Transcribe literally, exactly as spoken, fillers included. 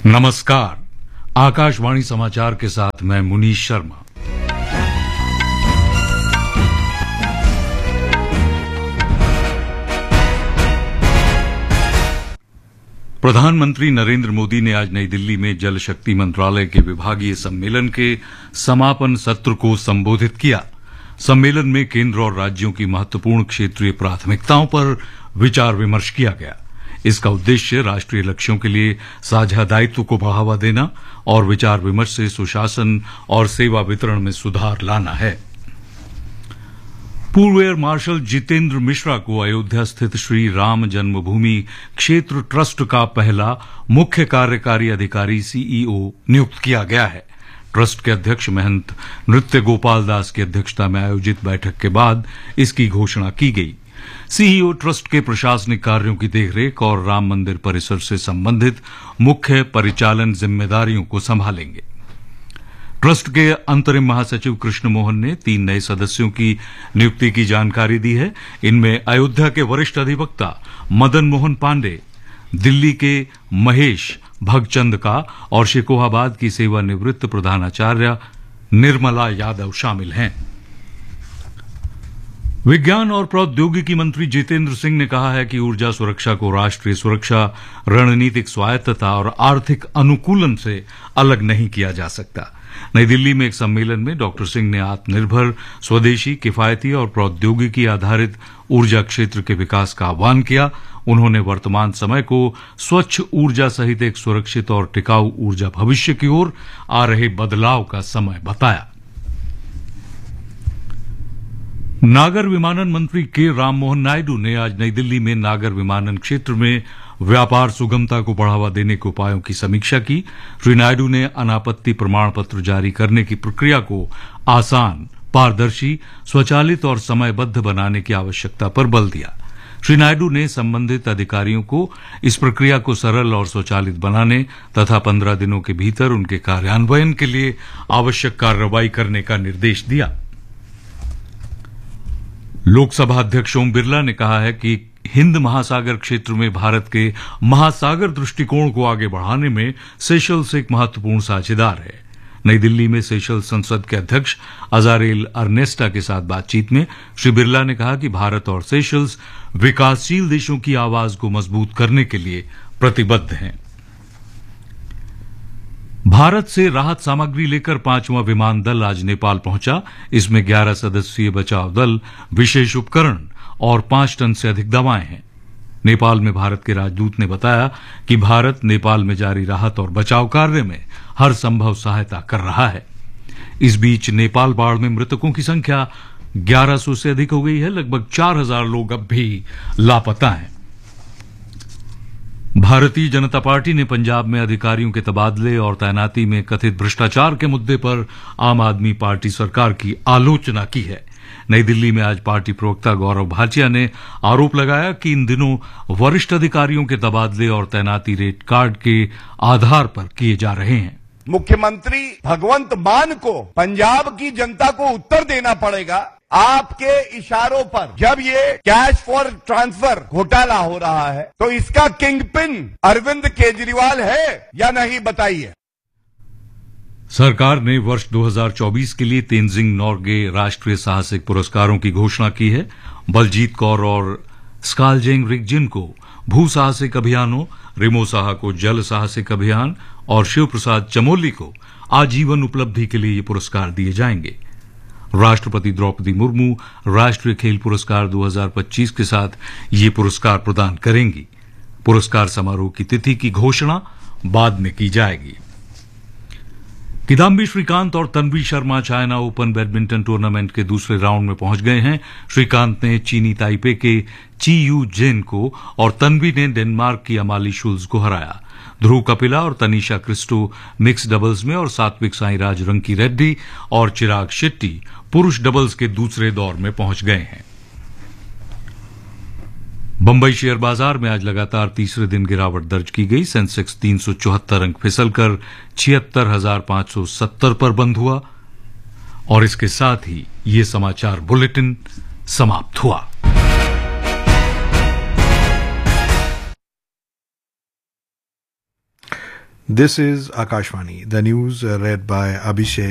नमस्कार, आकाशवाणी समाचार के साथ मैं मुनीश शर्मा। प्रधानमंत्री नरेंद्र मोदी ने आज नई दिल्ली में जल शक्ति मंत्रालय के विभागीय सम्मेलन के समापन सत्र को संबोधित किया। सम्मेलन में केंद्र और राज्यों की महत्वपूर्ण क्षेत्रीय प्राथमिकताओं पर विचार विमर्श किया गया। इसका उद्देश्य राष्ट्रीय लक्ष्यों के लिए साझा दायित्व को बढ़ावा देना और विचार विमर्श से सुशासन और सेवा वितरण में सुधार लाना है। पूर्व एयर मार्शल जितेंद्र मिश्रा को अयोध्या स्थित श्री राम जन्मभूमि क्षेत्र ट्रस्ट का पहला मुख्य कार्यकारी अधिकारी सीईओ नियुक्त किया गया है। ट्रस्ट के अध्यक्ष महंत नृत्य गोपाल दास की अध्यक्षता में आयोजित बैठक के बाद इसकी घोषणा की गई। सीईओ ट्रस्ट के प्रशासनिक कार्यों की देखरेख और राम मंदिर परिसर से संबंधित मुख्य परिचालन जिम्मेदारियों को संभालेंगे। ट्रस्ट के अंतरिम महासचिव कृष्ण मोहन ने तीन नए सदस्यों की नियुक्ति की जानकारी दी है। इनमें अयोध्या के वरिष्ठ अधिवक्ता मदन मोहन पांडे, दिल्ली के महेश भगचंदका और शिकोहाबाद की सेवानिवृत्त प्रधानाचार्य निर्मला यादव शामिल हैं। विज्ञान और प्रौद्योगिकी मंत्री जितेंद्र सिंह ने कहा है कि ऊर्जा सुरक्षा को राष्ट्रीय सुरक्षा, रणनीतिक स्वायत्तता और आर्थिक अनुकूलन से अलग नहीं किया जा सकता। नई दिल्ली में एक सम्मेलन में डॉक्टर सिंह ने आत्मनिर्भर, स्वदेशी, किफायती और प्रौद्योगिकी आधारित ऊर्जा क्षेत्र के विकास का आह्वान किया। उन्होंने वर्तमान समय को स्वच्छ ऊर्जा सहित एक सुरक्षित और टिकाऊ ऊर्जा भविष्य की ओर आ रहे बदलाव का समय बताया। नागर विमानन मंत्री के राममोहन नायडू ने आज नई दिल्ली में नागर विमानन क्षेत्र में व्यापार सुगमता को बढ़ावा देने के उपायों की समीक्षा की। श्री नायडू ने अनापत्ति प्रमाण पत्र जारी करने की प्रक्रिया को आसान, पारदर्शी, स्वचालित और समयबद्ध बनाने की आवश्यकता पर बल दिया। श्री नायडू ने संबंधित अधिकारियों को इस प्रक्रिया को सरल और स्वचालित बनाने तथा पंद्रह दिनों के भीतर उनके कार्यान्वयन के लिए आवश्यक कार्रवाई करने का निर्देश दिया। लोकसभा अध्यक्ष ओम बिरला ने कहा है कि हिंद महासागर क्षेत्र में भारत के महासागर दृष्टिकोण को आगे बढ़ाने में सेशल्स एक महत्वपूर्ण साझेदार है। नई दिल्ली में सेशल्स संसद के अध्यक्ष अजारेल अर्नेस्टा के साथ बातचीत में श्री बिरला ने कहा कि भारत और सेशल्स विकासशील देशों की आवाज को मजबूत करने के लिए प्रतिबद्ध हैं। भारत से राहत सामग्री लेकर पांचवां विमान दल आज नेपाल पहुंचा। इसमें ग्यारह सदस्यीय बचाव दल, विशेष उपकरण और पांच टन से अधिक दवाएं हैं। नेपाल में भारत के राजदूत ने बताया कि भारत नेपाल में जारी राहत और बचाव कार्य में हर संभव सहायता कर रहा है। इस बीच नेपाल बाढ़ में मृतकों की संख्या ग्यारह सौ से अधिक हो गई है। लगभग चार हजार लोग अब भी लापता हैं। भारतीय जनता पार्टी ने पंजाब में अधिकारियों के तबादले और तैनाती में कथित भ्रष्टाचार के मुद्दे पर आम आदमी पार्टी सरकार की आलोचना की है। नई दिल्ली में आज पार्टी प्रवक्ता गौरव भाटिया ने आरोप लगाया कि इन दिनों वरिष्ठ अधिकारियों के तबादले और तैनाती रेट कार्ड के आधार पर किए जा रहे हैं। मुख्यमंत्री भगवंत मान को पंजाब की जनता को उत्तर देना पड़ेगा। आपके इशारों पर जब ये कैश फॉर ट्रांसफर घोटाला हो रहा है तो इसका किंगपिन अरविंद केजरीवाल है या नहीं, बताइए। सरकार ने वर्ष दो हज़ार चौबीस के लिए तेनजिंग नोर्गे राष्ट्रीय साहसिक पुरस्कारों की घोषणा की है। बलजीत कौर और स्कालजेंग रिगजिन को भू साहसिक अभियानों, रिमो साहा को जल साहसिक अभियान और शिव प्रसाद चमोली को आजीवन उपलब्धि के लिए ये पुरस्कार दिए जाएंगे। राष्ट्रपति द्रौपदी मुर्मू राष्ट्रीय खेल पुरस्कार दो हज़ार पच्चीस के साथ ये पुरस्कार प्रदान करेंगी। पुरस्कार समारोह की तिथि की घोषणा बाद में की जाएगी। किदाम्बी श्रीकांत और Tanvi Sharma China open badminton tournament के दूसरे राउंड में पहुंच गए हैं। श्रीकांत ने चीनी ताइपे के ची यू जेन को और तन्वी ने डेनमार्क की अमाली शुल्ज को हराया। ध्रुव कपिला और तनीषा क्रिस्टो मिक्स डबल्स में और सात्विक साईराज रंकी रेड्डी और चिराग शेट्टी पुरुष डबल्स के दूसरे दौर में पहुंच गए हैं। बंबई शेयर बाजार में आज लगातार तीसरे दिन गिरावट दर्ज की गई। सेंसेक्स तीन सौ चौहत्तर अंक फिसलकर छिहत्तर हजार पांच सौ सत्तर पर बंद हुआ। और इसके साथ ही ये समाचार बुलेटिन समाप्त हुआ। This is Akashvani, the news uh, read by Abhishek.